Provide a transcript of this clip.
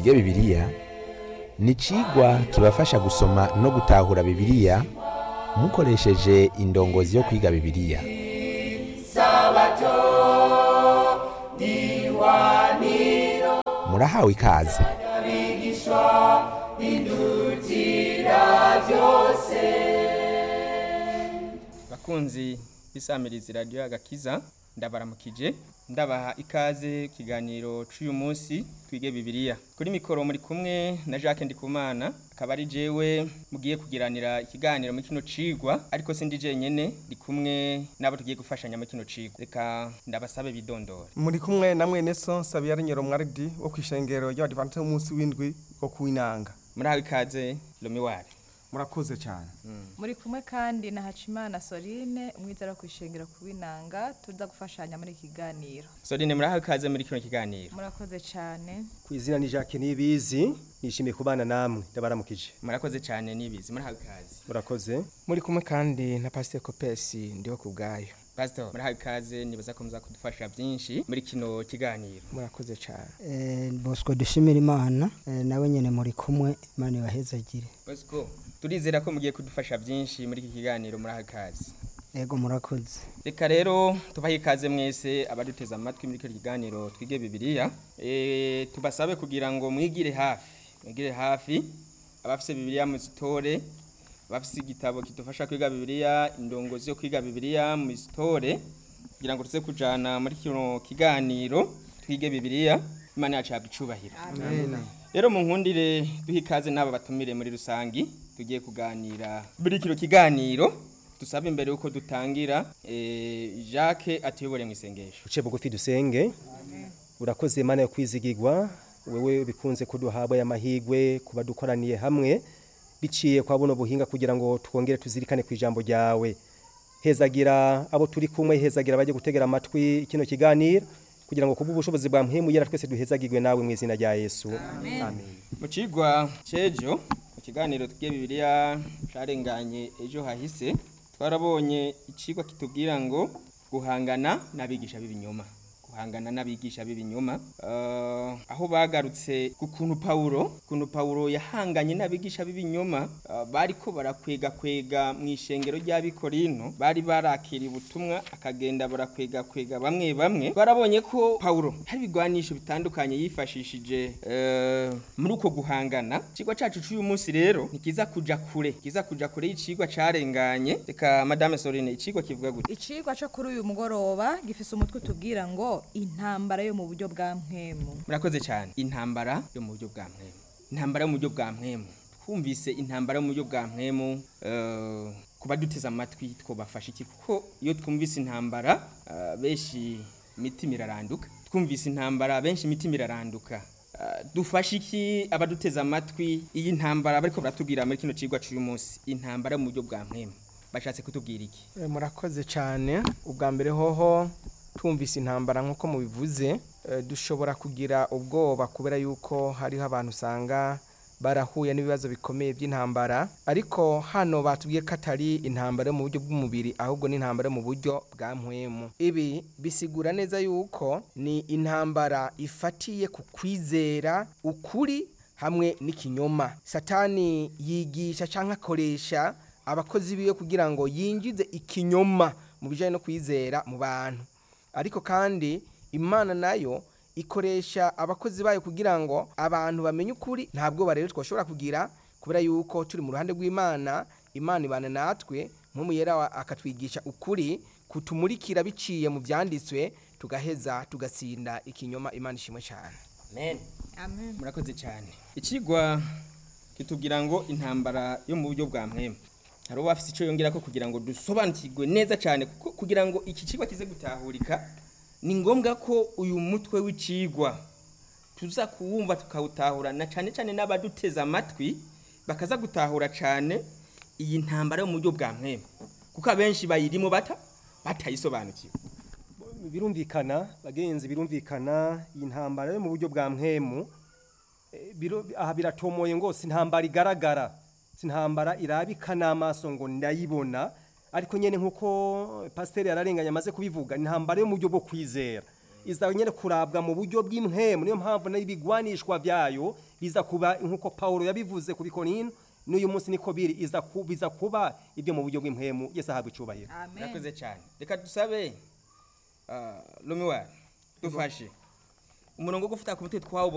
twige bibiliya ni icigwa kibafasha gusoma no gutahura bibiliya mukoresheje indongozi yo kwiga bibiliya. Murahawe ikaze. Bakunzi bisamiriza radio agakiza ndabaramukije ndabaha ikaze kiganiro cy'uyu munsi twige bibiliya. Kuri mikoro muri kumwe na Jacques Ndikumana, akaba ari jewe mugiye kugiranira ikiganiro mu kino cigwa, ariko sindi jenyene ndi kumwe nabo tugiye gufashanya mu kino cigwa. Reka ndabasabe bidondora. Muri kumwe na mwene so Sabiyarinyero Mwaridi wo kwishengero y'Abadivantiste umunsi w'indwi wo kuinanga. Murahawe ikaze Lomiwari. Murakoze cyane. Muri kumwe kandi na Hacimana Soline umwizera kwishengera kuwinanga tuza gufashanya muri kiganiro. Soline murahawe ikaze muri kino kiganiro. Murakoze cyane. Kwizina ni Jacques Nibizi nishimiye kubana namwe ndabaramukije. Murakoze cyane Nibizi murahawe ikaze. Murakoze. Muri kumwe kandi na Pastor Kopesi ndiho kubgayo. Pastor murahawe ikaze nibaza ko muza kudufasha byinshi muri kino kiganiro. Murakoze cyane. Bosco dushimira Imana nawe nyene muri kumwe Imana ibahezagire. Bosco turizera ko mugiye kudufasha byinshi muri iki kiganiro murahawe ikaze. Yego murakoze. Reka rero tubahe ikaze mwese abaduteza amatwi muri kino kiganiro twige bibiliya. Tubasabe kugira ngo mwigire hafi abafise bibiliya mu zitore, abafise igitabo kitufasha kwiga bibiliya, indongozi yo kwiga bibiliya mu zitore, kugira ngo tuze kujana muri kino kiganiro twige bibiliya. Imana yacu yabicubahira. Amen. Rero mu nkundire duhe ikaze n'aba batumire muri rusangi tugiye kuganira muri kino kiganiro. Tusabe imbere uko dutangira Jacques atuyobore mu isengesho. Uce bugufi dusenge. Urakoze Imana yo kwizigirwa, wewe bikunze kuduhabwa y'amahigwe kuba dukoraniye hamwe biciye kwa buno buhinga kugira ngo twongere tuzirikane ku ijambo ryawe. Hezagira abo turi kumwe, hezagira baje gutegera amatwi kino kiganiro kugira ngo kuba ubushobozi bwa mpemu yera twese duhezagirwe nawe mu izina rya Yesu. Amen. Mu cigwa cejo mu kiganiro tugiye bibiliya carenganye ejo hahise twarabonye icigwa kitubwira ngo guhangana n'abigisha b'ibinyoma. Aho bagarutse ku kuntu Paulo yahanganye n'abigisha b'ibinyoma bariko barakwega mu ishengero ry'Abikorinto, bari barakiriye ubutumwa akagenda barakwega bamwe. Twarabonye ko Paulo hari bigwanisho bitandukanye yifashishije muri uko guhangana. Cigwa cacu cy'uyu munsi rero nikiza kuja kure y'icigwa carenganye. Reka Madame Soline icigwa kivuga gute? Icigwa cyo kuri uyu mugoroba gifise umutwe tubwira ngo intambara yo mu buryo bwa mpemu. Murakoze cyane. Intambara yo mu buryo bwa mpemu. Twumvise intambara yo mu buryo bwa mpemu, kuba duteza amatwi twobafasha iki? Kuko iyo twumvise intambara benshi imitima iraranduka. Dufasha iki abaduteza amatwi iyi ntambara bariko baratubwira muri kino cigwa cy'uyu munsi? Intambara yo mu buryo bwa mpemu bashatse kutubwira iki? Murakoze cyane. Ubwa mbere hoho tumvise intambara nkuko mubivuze, dushobora kugira ubwoba kubera yuko hariho abantu usanga barahuye n'ibibazo bikomeye by'intambara, ariko hano batubwiye ko atari intambara mu buryo bw'umubiri ahubwo ni intambara mu buryo bwa mpwemu. Ibi bisigura neza yuko ni intambara ifatiye ku kwizera ukuri hamwe n'ikinyoma. Satani yigisha canke akoresha abakozi biwe kugira ngo yinjize ikinyoma mu bijanye no kwizera mu bantu, ariko kandi Imana nayo ikoresha abakozi bayo kugira ngo abantu bamenye ukuri. Ntabwo barero twashobora kugira kubera yuko turi mu ruhande rw'Imana. Imana ibane natwe nk'umuyera akatwigisha ukuri, kutumurikira biciye mu byanditswe, tugaheza tugasinda ikinyoma. Imana ishimwe cyane. Amen. Murakoze cyane. Ikigwa kitubwira ngo intambara yo mu buryo bwa mpemu. Hari wafise ico yongera ko kugira ngo dusobanukirwe neza cyane, kugira ngo iki kigwa kize gutahurika. Ni ngombwa ko uyu mutwe w'icigwa tuza kuwumva tukawutahura na cyane n'abaduteza amatwi bakaza gutahura cyane iyi ntambara yo mu buryo bwa mpemu, kuko abenshi bayirimo batayisobanukiwe. Birumvikana bagenzi, iyi ntambara yo mu buryo bwa mpemu aha biratomoye ngo si intambara igaragara, si intambara irabika n'amaso ngo ndayibona, ariko nyene nkuko pasteur yararenganya amaze kubivuga, intambara yo mu buryo bwo kwizera. iza nyene kurabwa mu buryo bw'impwemu, niyo mpamvu n'ibigwanishwa vyayo biza kuba nkuko Paulo yabivuze ku Bikorino, n'uyu munsi niko biri biza kuba ibyo mu buryo bw'impwemu. Yesu ahabwe icubahiro. amen Murakoze cyane. Reka dusabe Lumiwari dufashe umurongo wo gufata ku mutwe twawubonye